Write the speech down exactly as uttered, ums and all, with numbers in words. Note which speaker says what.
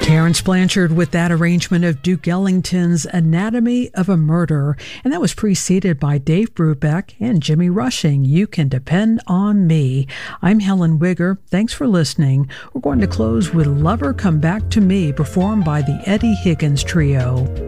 Speaker 1: Terence Blanchard with that arrangement of Duke Ellington's Anatomy of a Murder, and that was preceded by Dave Brubeck and Jimmy Rushing, You Can Depend on Me. I'm Helen Wigger. Thanks for listening. We're going to close with Lover Come Back to Me, performed by the Eddie Higgins Trio.